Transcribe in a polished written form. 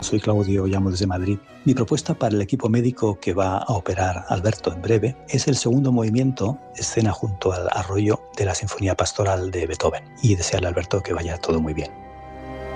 Soy Claudio, llamo desde Madrid. Mi propuesta para el equipo médico que va a operar a Alberto en breve es el segundo movimiento, escena junto al arroyo de la Sinfonía Pastoral de Beethoven, y desearle a Alberto que vaya todo muy bien.